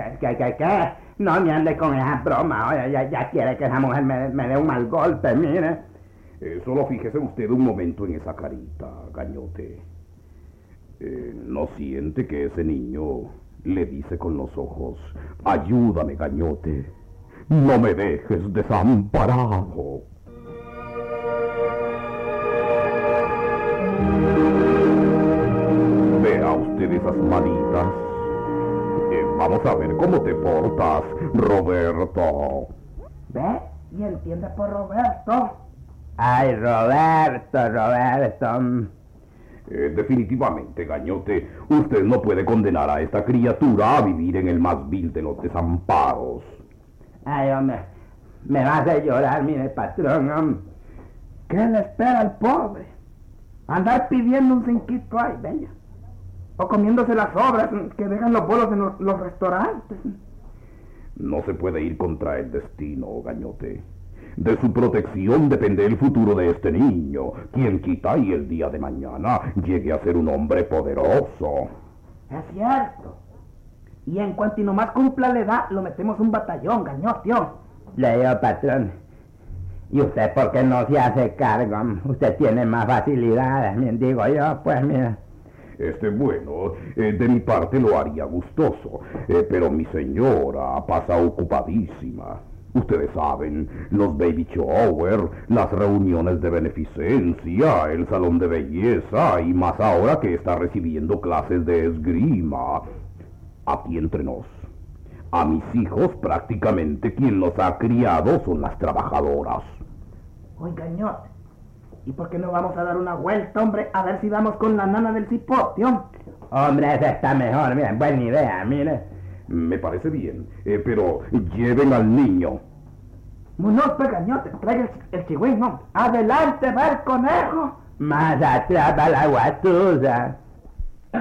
¿Qué? No me ande con esa broma, oye, ya quiere que esa mujer me dé un mal golpe, mire. Solo fíjese usted un momento en esa carita, Gañote. ¿No siente que ese niño le dice con los ojos: ayúdame, Gañote, no me dejes desamparado? Vea usted esas manitas. Vamos a ver cómo te portas, Roberto. ¿Ve? ¿Y entiende por Roberto? Ay, Roberto. Definitivamente, Gañote, usted no puede condenar a esta criatura a vivir en el más vil de los desamparos. Ay, hombre, me va a hacer llorar, mire, patrón, hombre. ¿Qué le espera al pobre? Andar pidiendo un cinquito ahí, bella. O comiéndose las obras que dejan los bolos en los restaurantes. No se puede ir contra el destino, Gañote. De su protección depende el futuro de este niño. Quien quita y el día de mañana llegue a ser un hombre poderoso. Es cierto. Y en cuanto y nomás cumpla la edad, lo metemos un batallón, Gañote. Le digo, patrón. ¿Y usted por qué no se hace cargo? Usted tiene más facilidades, digo yo, pues mira. Bueno, de mi parte lo haría gustoso, pero mi señora pasa ocupadísima. Ustedes saben, los baby shower, las reuniones de beneficencia, el salón de belleza y más ahora que está recibiendo clases de esgrima. Aquí entre nos, a mis hijos prácticamente quien los ha criado son las trabajadoras. Oiga, Gañote, ¿y por qué no vamos a dar una vuelta, hombre, a ver si vamos con la nana del cipote, Hombre, esa está mejor, mire, buena idea, mire. Me parece bien, pero lleven al niño. No, pues, Gañote, traiga el chigüín, ¿no? ¡Adelante, va el conejo! Más atrás va la guatusa.